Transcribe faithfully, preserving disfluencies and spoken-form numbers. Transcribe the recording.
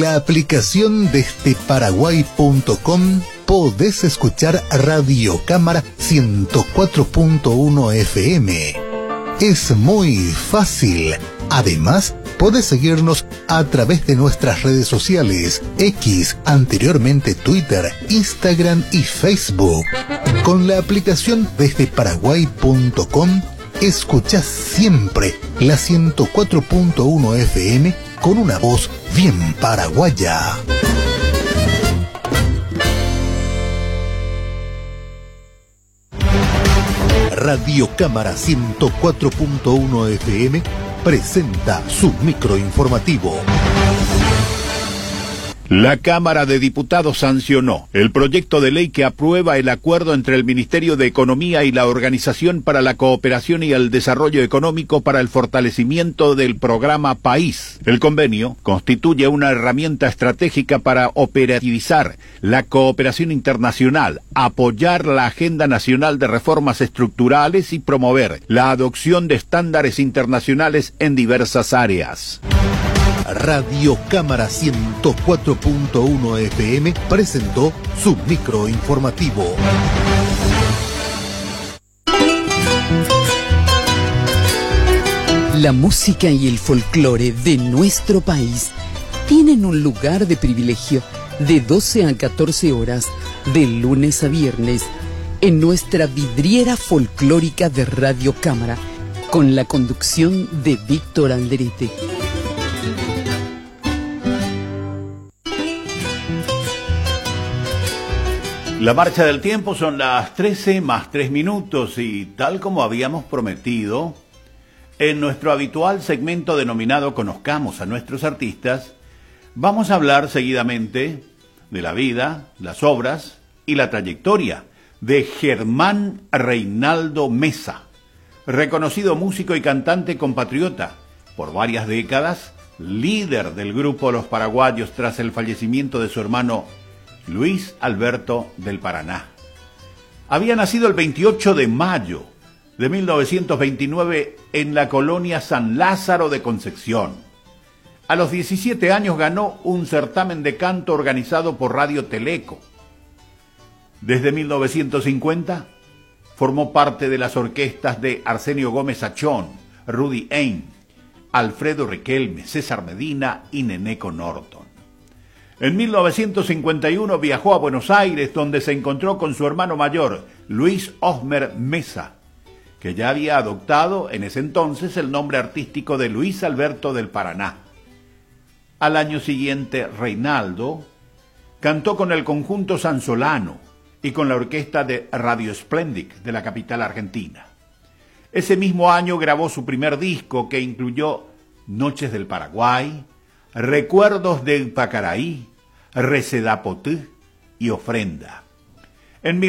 La aplicación desde paraguay punto com podés escuchar Radio Cámara ciento cuatro punto uno F M. Es muy fácil. Además, podés seguirnos a través de nuestras redes sociales, X, anteriormente Twitter, Instagram y Facebook. Con la aplicación desde paraguay punto com, escuchás siempre la ciento cuatro punto uno F M con una voz bien paraguaya. Radio Cámara ciento cuatro punto uno F M presenta su microinformativo. La Cámara de Diputados sancionó el proyecto de ley que aprueba el acuerdo entre el Ministerio de Economía y la Organización para la Cooperación y el Desarrollo Económico para el fortalecimiento del programa País. El convenio constituye una herramienta estratégica para operativizar la cooperación internacional, apoyar la Agenda Nacional de Reformas Estructurales y promover la adopción de estándares internacionales en diversas áreas. Radio Cámara ciento cuatro punto uno F M presentó su microinformativo. La música y el folclore de nuestro país tienen un lugar de privilegio de doce a catorce horas, de lunes a viernes, en nuestra vidriera folclórica de Radio Cámara, con la conducción de Víctor Alderete. La marcha del tiempo son las trece más tres minutos y tal como habíamos prometido, en nuestro habitual segmento denominado Conozcamos a nuestros artistas, vamos a hablar seguidamente de la vida, las obras y la trayectoria de Germán Reinaldo Mesa, reconocido músico y cantante compatriota, por varias décadas, líder del grupo Los Paraguayos tras el fallecimiento de su hermano Luis Alberto del Paraná. Había nacido el veintiocho de mayo de mil novecientos veintinueve en la colonia San Lázaro de Concepción. A los diecisiete años ganó un certamen de canto organizado por Radio Teleco. Desde mil novecientos cincuenta formó parte de las orquestas de Arsenio Gómez Achón, Rudy Ein, Alfredo Riquelme, César Medina y Neneco Norton. En mil novecientos cincuenta y uno viajó a Buenos Aires, donde se encontró con su hermano mayor, Luis Osmer Mesa, que ya había adoptado en ese entonces el nombre artístico de Luis Alberto del Paraná. Al año siguiente, Reinaldo cantó con el conjunto Sansolano y con la orquesta de Radio Splendic de la capital argentina. Ese mismo año grabó su primer disco, que incluyó Noches del Paraguay, Recuerdos del Pacaraí, Recedapotí y Ofrenda. En